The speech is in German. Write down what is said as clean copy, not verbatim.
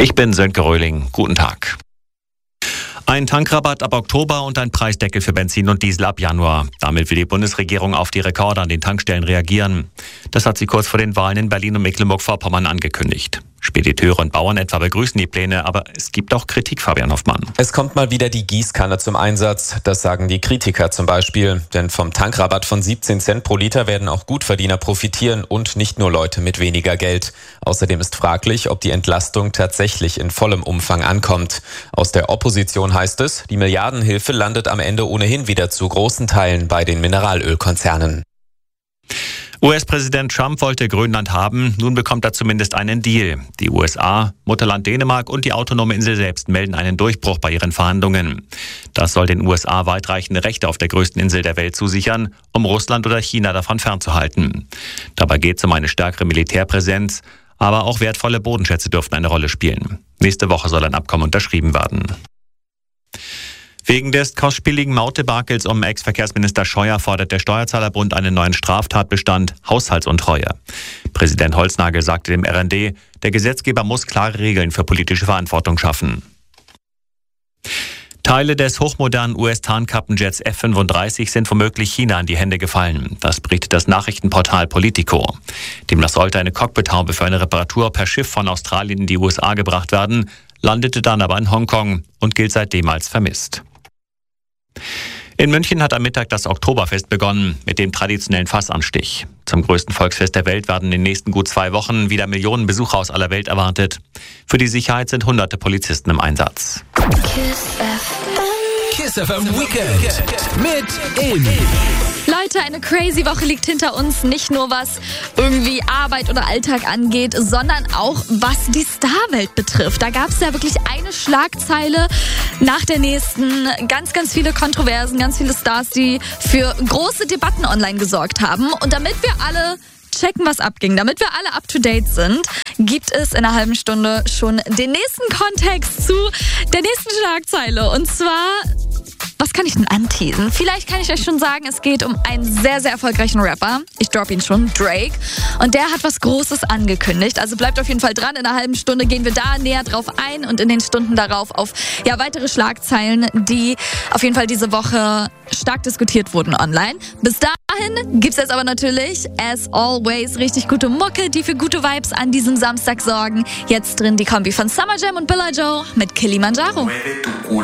Ich bin Sönke Röhling. Guten Tag. Ein Tankrabatt ab Oktober und ein Preisdeckel für Benzin und Diesel ab Januar. Damit will die Bundesregierung auf die Rekorde an den Tankstellen reagieren. Das hat sie kurz vor den Wahlen in Berlin und Mecklenburg-Vorpommern angekündigt. Spediteure und Bauern etwa begrüßen die Pläne, aber es gibt auch Kritik, Fabian Hoffmann. Es kommt mal wieder die Gießkanne zum Einsatz. Das sagen die Kritiker zum Beispiel. Denn vom Tankrabatt von 17 Cent pro Liter werden auch Gutverdiener profitieren und nicht nur Leute mit weniger Geld. Außerdem ist fraglich, ob die Entlastung tatsächlich in vollem Umfang ankommt. Aus der Opposition heißt es, die Milliardenhilfe landet am Ende ohnehin wieder zu großen Teilen bei den Mineralölkonzernen. US-Präsident Trump wollte Grönland haben, nun bekommt er zumindest einen Deal. Die USA, Mutterland Dänemark und die autonome Insel selbst melden einen Durchbruch bei ihren Verhandlungen. Das soll den USA weitreichende Rechte auf der größten Insel der Welt zusichern, um Russland oder China davon fernzuhalten. Dabei geht es um eine stärkere Militärpräsenz, aber auch wertvolle Bodenschätze dürften eine Rolle spielen. Nächste Woche soll ein Abkommen unterschrieben werden. Wegen des kostspieligen Mautdebakels um Ex-Verkehrsminister Scheuer fordert der Steuerzahlerbund einen neuen Straftatbestand Haushaltsuntreue. Präsident Holznagel sagte dem RND, der Gesetzgeber muss klare Regeln für politische Verantwortung schaffen. Teile des hochmodernen US-Tarnkappenjets F-35 sind womöglich China in die Hände gefallen. Das berichtet das Nachrichtenportal Politico. Demnach sollte eine Cockpithaube für eine Reparatur per Schiff von Australien in die USA gebracht werden, landete dann aber in Hongkong und gilt seitdem als vermisst. In München hat am Mittag das Oktoberfest begonnen mit dem traditionellen Fassanstich. Zum größten Volksfest der Welt werden in den nächsten gut 2 Wochen wieder Millionen Besucher aus aller Welt erwartet. Für die Sicherheit sind hunderte Polizisten im Einsatz. Kiss FM Weekend mit In. Leute, eine crazy Woche liegt hinter uns. Nicht nur was irgendwie Arbeit oder Alltag angeht, sondern auch was die Starwelt betrifft. Da gab es ja wirklich eine Schlagzeile nach der nächsten. Ganz, ganz viele Kontroversen, ganz viele Stars, die für große Debatten online gesorgt haben. Und damit wir alle checken, was abging, damit wir alle up to date sind, gibt es in einer halben Stunde schon den nächsten Kontext zu der nächsten Schlagzeile. Und zwar, was kann ich denn anteasen? Vielleicht kann ich euch schon sagen, es geht um einen sehr, sehr erfolgreichen Rapper. Ich drop ihn schon, Drake. Und der hat was Großes angekündigt. Also bleibt auf jeden Fall dran. In einer halben Stunde gehen wir da näher drauf ein und in den Stunden darauf auf weitere Schlagzeilen, die auf jeden Fall diese Woche stark diskutiert wurden online. Bis dahin gibt's jetzt aber natürlich, as always, richtig gute Mucke, die für gute Vibes an diesem Samstag sorgen. Jetzt drin die Kombi von Summer Jam und Billa Joe mit Kilimanjaro.